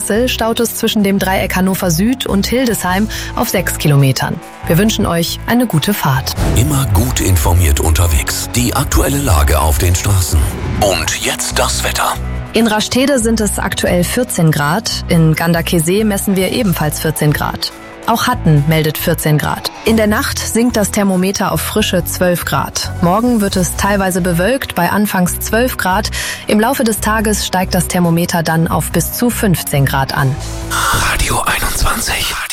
Kassel staut es zwischen dem Dreieck Hannover Süd und Hildesheim auf 6 Kilometern. Wir wünschen euch eine gute Fahrt. Immer gut informiert unterwegs. Die aktuelle Lage auf den Straßen. Und jetzt das Wetter. In Rastede sind es aktuell 14 Grad. In Gandakesee messen wir ebenfalls 14 Grad. Auch Hatten meldet 14 Grad. In der Nacht sinkt das Thermometer auf frische 12 Grad. Morgen wird es teilweise bewölkt bei anfangs 12 Grad. Im Laufe des Tages steigt das Thermometer dann auf bis zu 15 Grad an. Radio 21.